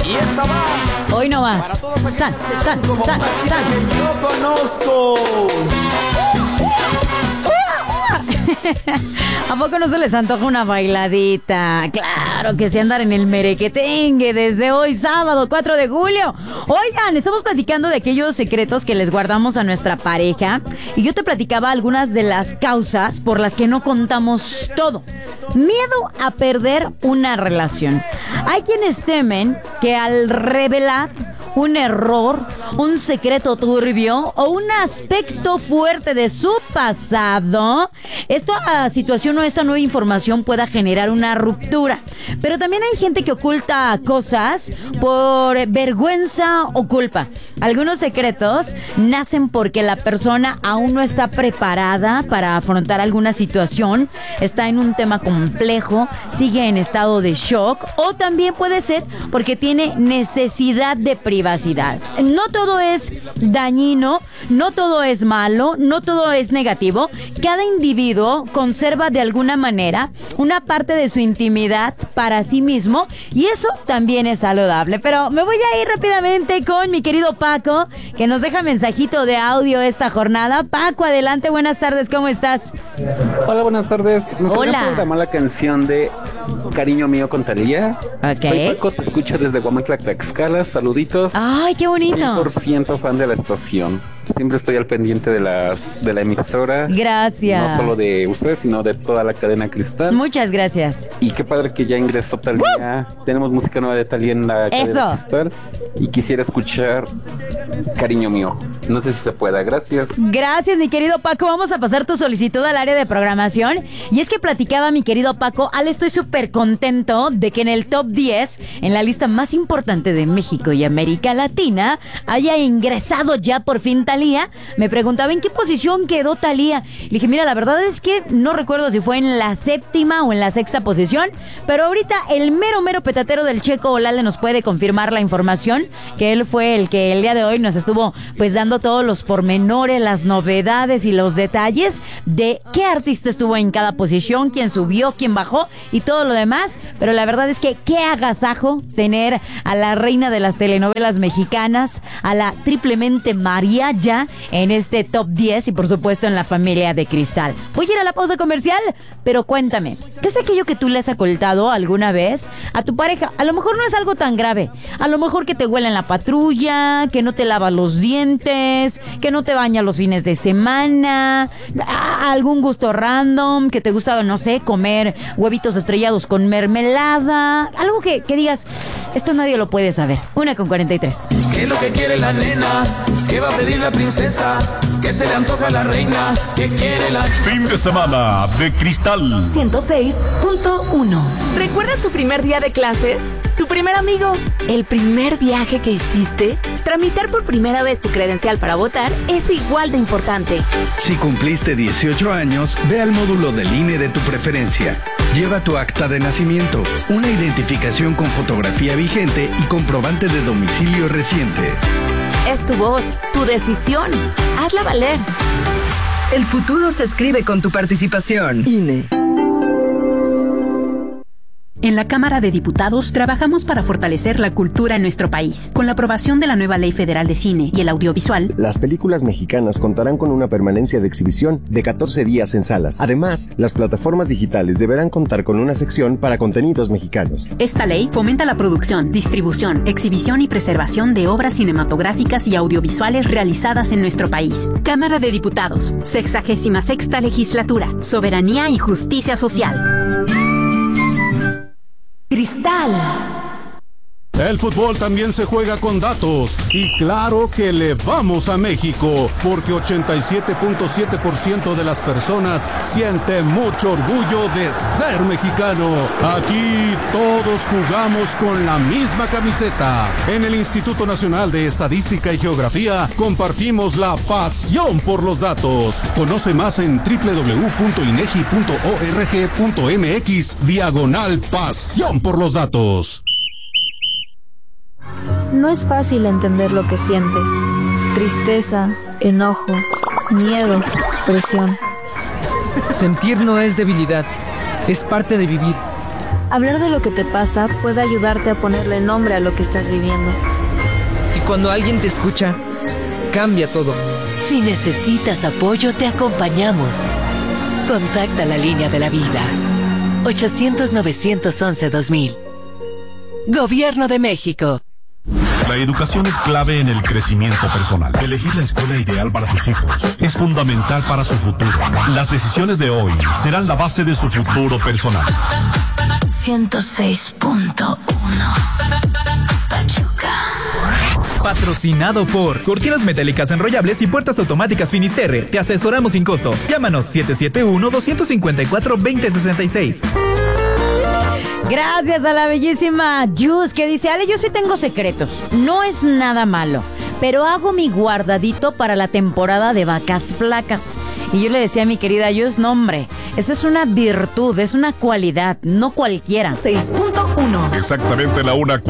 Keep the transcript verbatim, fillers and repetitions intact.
Y esta va. Hoy no más. San, san, san, san. Yo conozco. ¿A poco no se les antoja una bailadita? Claro que sí, andar en el merequetengue desde hoy, sábado cuatro de julio. Oigan, estamos platicando de aquellos secretos que les guardamos a nuestra pareja. Y yo te platicaba algunas de las causas por las que no contamos todo. Miedo a perder una relación. Hay quienes temen que al revelar un error, un secreto turbio o un aspecto fuerte de su pasado, esta situación o esta nueva información pueda generar una ruptura. Pero también hay gente que oculta cosas por vergüenza o culpa. Algunos secretos nacen porque la persona aún no está preparada para afrontar alguna situación, está en un tema complejo, sigue en estado de shock, o también puede ser porque tiene necesidad de privacidad. No todo es dañino, no todo es malo, no todo es negativo. Cada individuo conserva de alguna manera una parte de su intimidad para sí mismo y eso también es saludable. Pero me voy a ir rápidamente con mi querido Paco, que nos deja mensajito de audio esta jornada. Paco, adelante, buenas tardes, ¿cómo estás? Hola, buenas tardes. ¿Nos Hola. programar la canción de Cariño Mío con Thalía? Ok. Soy Paco, te escucho desde Guamantla, Tlaxcala. Saluditos. Ay, qué bonito. cien por ciento fan de la estación. Siempre estoy al pendiente de las de la emisora. Gracias. No solo de ustedes, sino de toda la cadena Cristal. Muchas gracias. Y qué padre que ya ingresó Thalía. Uh. Tenemos música nueva de Thalía en la Eso. cadena Cristal. Y quisiera escuchar Cariño Mío. No sé si se pueda. Gracias. Gracias, mi querido Paco. Vamos a pasar tu solicitud al área de programación. Y es que platicaba mi querido Paco, Ale, estoy súper contento de que en el top diez, en la lista más importante de México y América Latina, haya ingresado ya por fin Thalía. Me preguntaba en qué posición quedó Thalía. Le dije, mira, la verdad es que no recuerdo si fue en la séptima o en la sexta posición, pero ahorita el mero mero petatero del Checo Olale nos puede confirmar la información, que él fue el que el día de hoy nos estuvo pues dando todos los pormenores, las novedades y los detalles de qué artista estuvo en cada posición, quién subió, quién bajó y todo lo demás. Pero la verdad es que qué agasajo tener a la reina de las telenovelas mexicanas, a la triplemente María ya en este top diez y por supuesto en la familia de Cristal. Voy a ir a la pausa comercial, pero cuéntame, ¿qué es aquello que tú le has ocultado alguna vez a tu pareja? A lo mejor no es algo tan grave, a lo mejor que te huele en la patrulla, que no te lava los dientes, que no te baña los fines de semana, algún gusto random, que te gusta, no sé, comer huevitos estrellados con mermelada, algo que, que digas, esto nadie lo puede saber. Una con cuarenta y tres. ¿Qué es lo que quiere la nena? ¿Qué va a pedir la princesa? ¿Qué se le antoja a la reina? ¿Qué quiere la... Fin de semana de Cristal ciento seis punto uno. ¿Recuerdas tu primer día de clases? ¿Tu primer amigo? ¿El primer viaje que hiciste? Tramitar por primera vez tu credencial para votar es igual de importante. Si cumpliste dieciocho años, ve al módulo del I N E de tu preferencia. Lleva tu acta de nacimiento, una identificación con fotografía vigente y comprobante de domicilio reciente. Es tu voz, tu decisión. Hazla valer. El futuro se escribe con tu participación. I N E. En la Cámara de Diputados trabajamos para fortalecer la cultura en nuestro país. Con la aprobación de la nueva Ley Federal de Cine y el Audiovisual, las películas mexicanas contarán con una permanencia de exhibición de catorce días en salas. Además, las plataformas digitales deberán contar con una sección para contenidos mexicanos. Esta ley fomenta la producción, distribución, exhibición y preservación de obras cinematográficas y audiovisuales realizadas en nuestro país. Cámara de Diputados, sexagésima sexta legislatura, soberanía y justicia social. Cristal. El fútbol también se juega con datos y claro que le vamos a México porque ochenta y siete punto siete por ciento de las personas siente mucho orgullo de ser mexicano. Aquí todos jugamos con la misma camiseta. En el Instituto Nacional de Estadística y Geografía compartimos la pasión por los datos. Conoce más en doble u doble u doble u punto inegi punto org punto mx diagonal pasión por los datos. No es fácil entender lo que sientes. Tristeza, enojo, miedo, presión. Sentir no es debilidad, es parte de vivir. Hablar de lo que te pasa puede ayudarte a ponerle nombre a lo que estás viviendo. Y cuando alguien te escucha, cambia todo. Si necesitas apoyo, te acompañamos. Contacta la línea de la vida. ochocientos, novecientos once, dos mil. Gobierno de México. La educación es clave en el crecimiento personal. Elegir la escuela ideal para tus hijos es fundamental para su futuro. Las decisiones de hoy serán la base de su futuro personal. ciento seis punto uno Pachuca. Patrocinado por Cortinas Metálicas Enrollables y Puertas Automáticas Finisterre. Te asesoramos sin costo. Llámanos siete siete uno, dos cinco cuatro, dos cero seis seis. Gracias a la bellísima Yus, que dice: Ale, yo sí tengo secretos. No es nada malo, pero hago mi guardadito para la temporada de vacas flacas. Y yo le decía a mi querida Yus: no, hombre, eso es una virtud, es una cualidad, no cualquiera. seis punto uno. Exactamente la una.